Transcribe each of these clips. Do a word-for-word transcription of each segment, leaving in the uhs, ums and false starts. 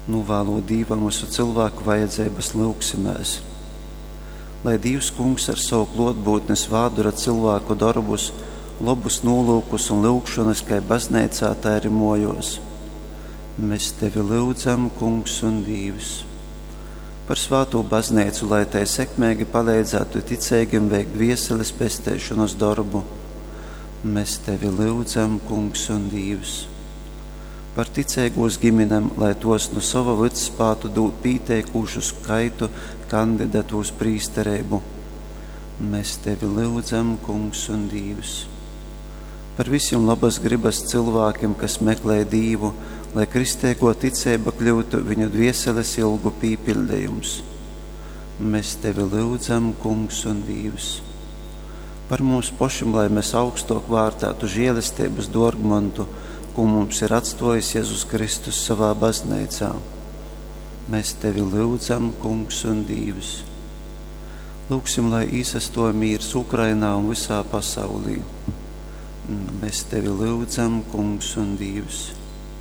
Nu vēlo Dīvam mūsu cilvēku vajadzības lūksimies. Lai Dievs kungs ar savu klotbūtnes vādura cilvēku darbus, labus nolūkus un lūkšanas, kai baznīcā tā arī mojos. Mēs tevi lūdzam, kungs un Dievs. Par svāto baznīcu, lai tai sekmīgi palīdzētu ticīgiem veikt vieseles pestēšanas darbu. Mēs tevi lūdzam, kungs un Dievs. Par ticīgos ģimenēm, lai tos no sava vids spātu dūt pīteikušu skaitu kandidatu uz prīsterību. Mēs tevi lūdzam, kungs un Dievs. Par visiem labas gribas cilvēkiem, kas meklē Dievu, lai kristīgo ticība kļūtu viņu dvieseles ilgu pīpildījums. Mēs tevi lūdzam, kungs un Dievs. Par mums pašiem, lai mēs augstok vārtātu žēlistības dorgmantu, ko mums ir atstājis Jēzus Kristus savā baznīcā. Mēs tevi lūdzam, kungs un Dievs. Lūksim, lai īsastoja mīrs Ukrainā un visā pasaulī. Mēs tevi lūdzam, kungs un Dievs.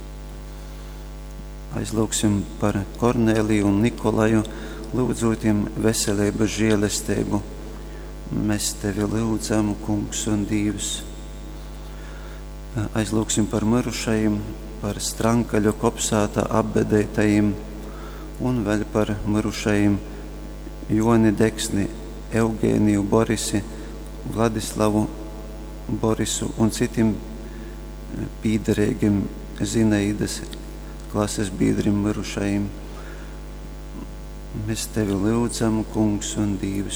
Aizlūksim par Kornēliju un Nikolaju, lūdzotiem veselības žēlastību. Mēs tevi lūdzam, kungs un Dievs. Aizlūksim par mirušajiem, par Strankaļu kopsātā apbedētajiem un vēl par mirušajiem Joni Deksni, Eugēniju Borisi, Vladislavu Borisu un citiem pīderīgiem Zineidas klases biedrim mirušajiem. Mēs tevi lūdzam, kungs un Dievs.